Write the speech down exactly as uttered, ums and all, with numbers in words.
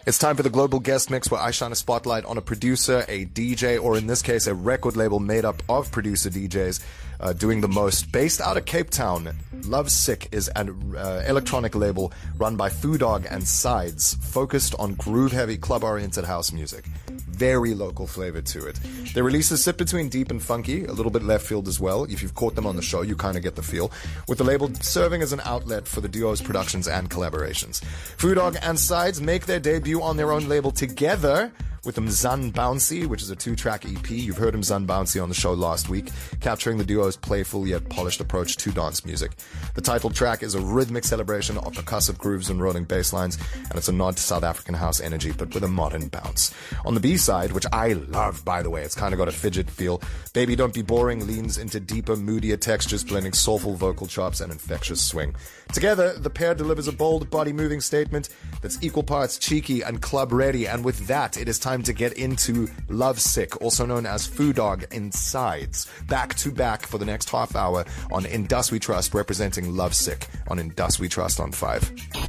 It's time for the Global Guest Mix, where I shine a spotlight on a producer, a D J, or in this case, a record label made up of producer D Js uh, doing the most. Based out of Cape Town, Lovesick is an uh, electronic label run by Foo Dog and Sides, focused on groove-heavy, club-oriented house music. Very local flavor to it. Their releases sit between deep and funky, a little bit left field as well. If you've caught them on the show, you kind of get the feel, with the label serving as an outlet for the duo's productions and collaborations. Foo Dog and Sides make their debut on their own label together with Mzan Bouncy, which is a two-track E P. You've heard Mzan Bouncy on the show last week, capturing the duo's playful yet polished approach to dance music. The title track is a rhythmic celebration of percussive grooves and rolling bass lines, and it's a nod to South African house energy, but with a modern bounce. On the B-side, which I love, by the way, it's kind of got a fidget feel, Baby Don't Be Boring leans into deeper, moodier textures, blending soulful vocal chops and infectious swing. Together, the pair delivers a bold, body-moving statement that's equal parts cheeky and club-ready, and with that, it is time to get into Lovesick, also known as Foo Dog and Sides, back to back for the next half hour on In Dust We Trust, representing Lovesick on In Dust We Trust on five.